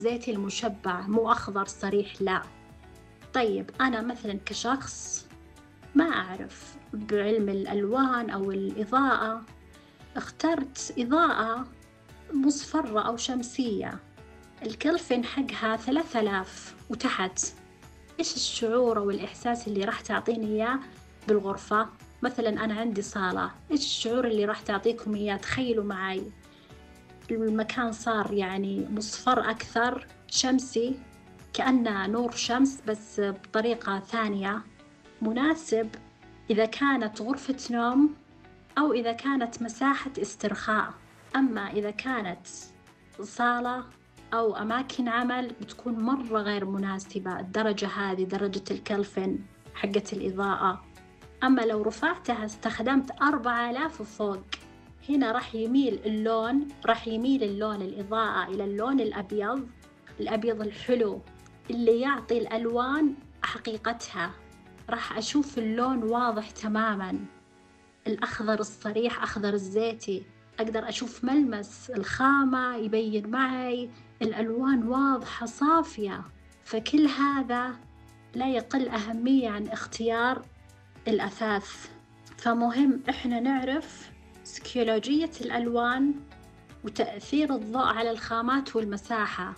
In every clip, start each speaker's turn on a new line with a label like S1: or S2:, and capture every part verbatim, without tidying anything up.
S1: زيتي المشبع مو أخضر صريح لا. طيب أنا مثلا كشخص ما أعرف بعلم الألوان أو الإضاءة، اخترت إضاءة مصفرة أو شمسية، الكلفن حقها ثلاثة آلاف وتحت. إيش الشعور أو الإحساس اللي راح تعطيني إياه بالغرفة؟ مثلا أنا عندي صالة، إيش الشعور اللي راح تعطيكم إياه؟ تخيلوا معي المكان صار يعني مصفر أكثر، شمسي، كأنه نور شمس بس بطريقة ثانية، مناسب إذا كانت غرفة نوم أو إذا كانت مساحة استرخاء. أما إذا كانت صالة أو أماكن عمل بتكون مرة غير مناسبة الدرجة هذه، درجة الكلفن حقة الإضاءة. أما لو رفعتها استخدمت أربعة آلاف وفوق، هنا راح يميل اللون، راح يميل اللون الإضاءة إلى اللون الأبيض، الأبيض الحلو اللي يعطي الألوان حقيقتها. راح أشوف اللون واضح تماماً، الأخضر الصريح، أخضر الزيتي، أقدر أشوف ملمس الخامة يبين معي، الألوان واضحة صافية. فكل هذا لا يقل أهمية عن اختيار الأثاث. فمهم إحنا نعرف سيكولوجية الألوان وتأثير الضوء على الخامات والمساحة.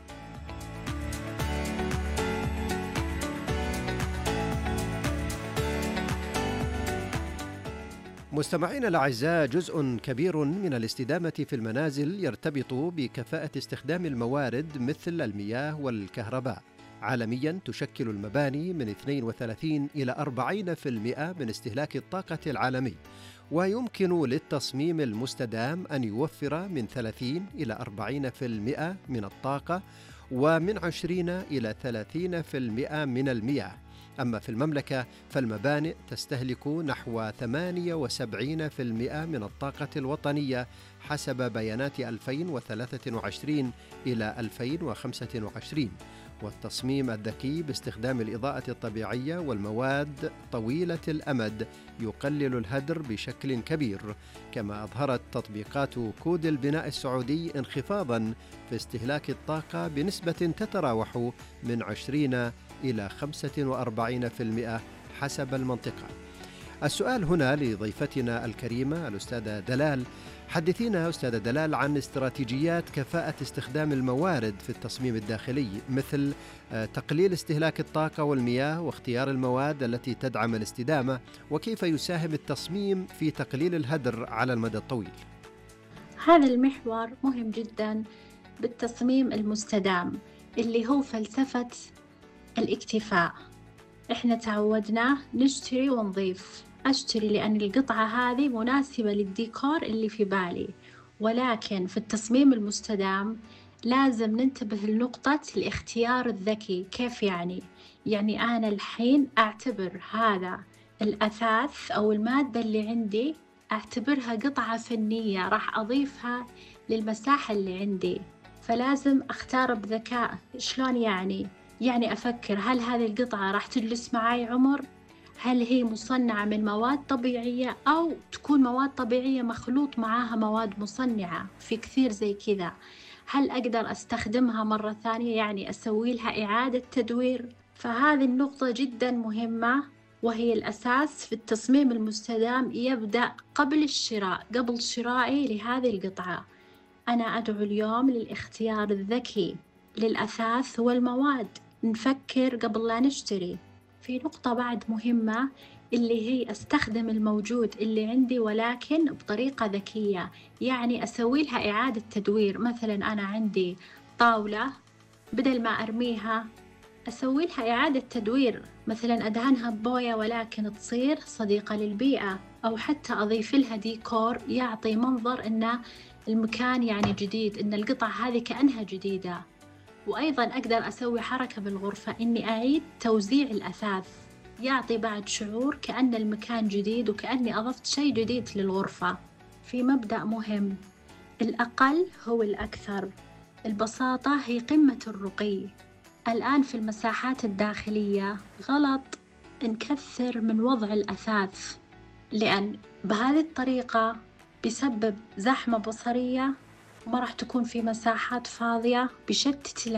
S2: مستمعينا الأعزاء، جزء كبير من الاستدامة في المنازل يرتبط بكفاءة استخدام الموارد مثل المياه والكهرباء. عالميا تشكل المباني من اثنين وثلاثين إلى أربعين بالمئة من استهلاك الطاقة العالمي، ويمكن للتصميم المستدام أن يوفر من ثلاثين إلى أربعين بالمئة من الطاقة ومن عشرين إلى ثلاثين بالمئة من المياه. أما في المملكة فالمبانئ تستهلك نحو ثمانية وسبعين بالمئة من الطاقة الوطنية حسب بيانات ألفين وثلاثة وعشرين إلى ألفين وخمسة وعشرين. والتصميم الذكي باستخدام الإضاءة الطبيعية والمواد طويلة الأمد يقلل الهدر بشكل كبير، كما أظهرت تطبيقات كود البناء السعودي انخفاضاً في استهلاك الطاقة بنسبة تتراوح من عشرين إلى خمسة وأربعين بالمئة حسب المنطقة. السؤال هنا لضيفتنا الكريمة الأستاذة دلال. حدثينا أستاذة دلال عن استراتيجيات كفاءة استخدام الموارد في التصميم الداخلي، مثل تقليل استهلاك الطاقة والمياه واختيار المواد التي تدعم الاستدامة، وكيف يساهم التصميم في تقليل الهدر على المدى الطويل.
S1: هذا المحور مهم جدا بالتصميم المستدام اللي هو فلسفة الاكتفاء. إحنا تعودنا نشتري ونضيف، أشتري لأن القطعة هذه مناسبة للديكور اللي في بالي، ولكن في التصميم المستدام لازم ننتبه لنقطة الاختيار الذكي. كيف يعني؟ يعني أنا الحين أعتبر هذا الأثاث أو المادة اللي عندي أعتبرها قطعة فنية راح أضيفها للمساحة اللي عندي، فلازم أختار بذكاء. شلون يعني؟ يعني أفكر هل هذه القطعة راح تجلس معي عمر؟ هل هي مصنعة من مواد طبيعية أو تكون مواد طبيعية مخلوط معاها مواد مصنعة؟ في كثير زي كذا. هل أقدر أستخدمها مرة ثانية؟ يعني أسوي لها إعادة تدوير؟ فهذه النقطة جدا مهمة وهي الأساس في التصميم المستدام. يبدأ قبل الشراء، قبل شرائي لهذه القطعة أنا أدعو اليوم للاختيار الذكي للأثاث والمواد، نفكر قبل لا نشتري. في نقطة بعد مهمة اللي هي أستخدم الموجود اللي عندي ولكن بطريقة ذكية، يعني أسوي لها إعادة تدوير. مثلا أنا عندي طاولة، بدل ما أرميها أسوي لها إعادة تدوير، مثلا أدهنها ببوية ولكن تصير صديقة للبيئة، أو حتى أضيف لها ديكور يعطي منظر إن المكان يعني جديد، إن القطعة هذه كأنها جديدة. وأيضا أقدر أسوي حركة بالغرفة إني أعيد توزيع الأثاث، يعطي بعد شعور كأن المكان جديد وكأني أضفت شيء جديد للغرفة. في مبدأ مهم، الأقل هو الأكثر، البساطة هي قمة الرقي. الآن في المساحات الداخلية غلط نكثر من وضع الأثاث، لأن بهذه الطريقة بيسبب زحمة بصرية وما راح تكون في مساحات فاضية، بشتت